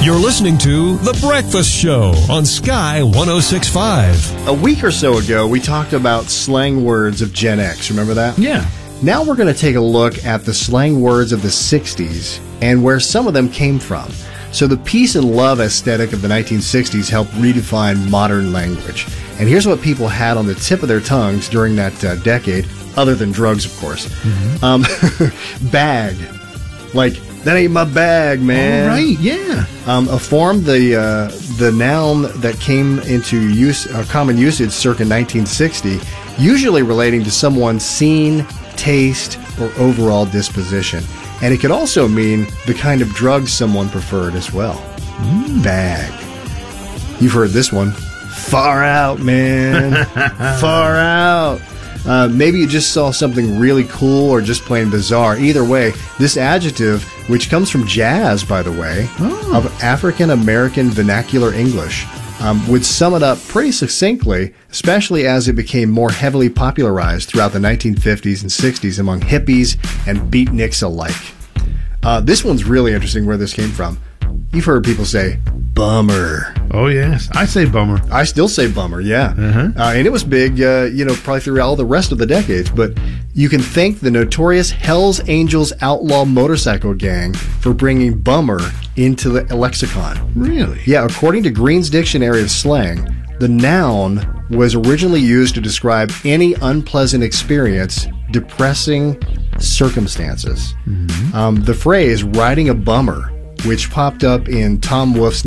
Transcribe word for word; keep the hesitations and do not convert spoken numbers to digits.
You're listening to The Breakfast Show on Sky one oh six point five. A week or so ago, we talked about slang words of Gen X. Remember that? Yeah. Now we're going to take a look at the slang words of the sixties and where some of them came from. So the peace and love aesthetic of the nineteen sixties helped redefine modern language. And here's what people had on the tip of their tongues during that uh, decade, other than drugs, of course. Mm-hmm. Um, bag. Like, that ain't my bag, man. Oh, right, yeah. Um, a form, the uh, the noun that came into use, uh, common usage circa nineteen sixty, usually relating to someone's scene, taste, or overall disposition. And it could also mean the kind of drug someone preferred as well. Mm. Bag. You've heard this one. Far out, man. Far out. Uh, maybe you just saw something really cool or just plain bizarre. Either way, this adjective, which comes from jazz, by the way, oh. of African-American vernacular English, um, would sum it up pretty succinctly, especially as it became more heavily popularized throughout the nineteen fifties and sixties among hippies and beatniks alike. Uh, this one's really interesting where this came from. You've heard people say, bummer. Oh, yes. I say bummer. I still say bummer, yeah. Uh-huh. Uh, and it was big, uh, you know, probably through all the rest of the decades. But you can thank the notorious Hells Angels outlaw motorcycle gang for bringing bummer into the lexicon. Really? Yeah, according to Green's Dictionary of Slang, the noun was originally used to describe any unpleasant experience, depressing circumstances. Mm-hmm. Um, the phrase riding a bummer, which popped up in Tom Wolfe's